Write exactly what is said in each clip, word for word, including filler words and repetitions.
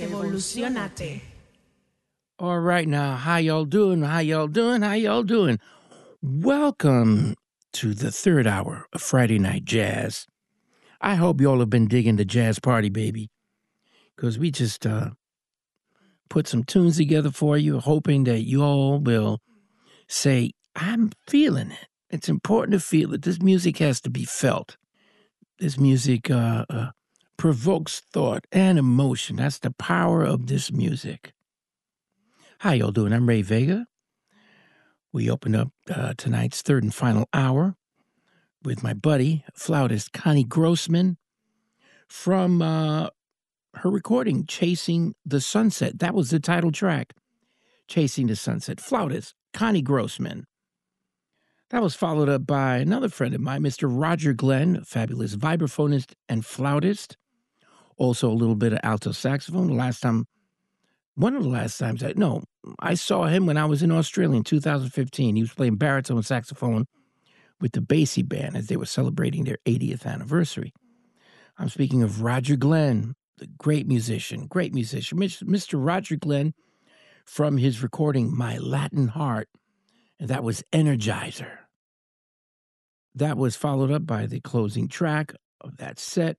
Evolucionate. All right, now, how y'all doing? How y'all doing? How y'all doing? Welcome to the third hour of Friday Night Jazz. I hope y'all have been digging the jazz party, baby, because we just uh, put some tunes together for you, hoping that you all will say, I'm feeling it. It's important to feel it. This music has to be felt. This music uh, uh, provokes thought and emotion. That's the power of this music. How y'all doing? I'm Ray Vega. We open up uh, tonight's third and final hour with my buddy, flautist Connie Grossman, from uh, her recording, Chasing the Sunset. That was the title track, Chasing the Sunset. Flautist Connie Grossman. That was followed up by another friend of mine, Mister Roger Glenn, fabulous vibraphonist and flautist. Also a little bit of alto saxophone. The last time, one of the last times, I, no, I saw him when I was in Australia in two thousand fifteen. He was playing baritone saxophone with the Basie Band as they were celebrating their eightieth anniversary. I'm speaking of Roger Glenn, the great musician, great musician. Mister Roger Glenn from his recording, My Latin Heart, and that was Energizer. That was followed up by the closing track of that set,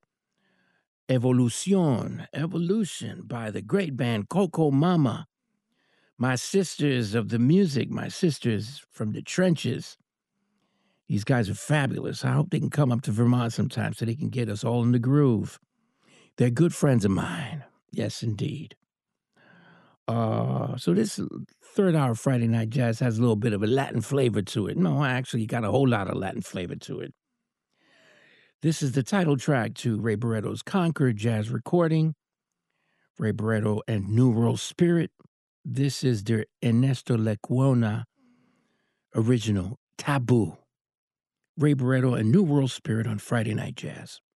Evolucion, Evolution, by the great band Coco Mama. My sisters of the music, my sisters from the trenches. These guys are fabulous. I hope they can come up to Vermont sometime so they can get us all in the groove. They're good friends of mine. Yes, indeed. Uh, so this third hour of Friday Night Jazz has a little bit of a Latin flavor to it. No, actually got a whole lot of Latin flavor to it. This is the title track to Ray Barretto's Concord jazz recording. Ray Barretto and New World Spirit. This is their Ernesto Lecuona original, Taboo. Ray Barretto and New World Spirit on Friday Night Jazz.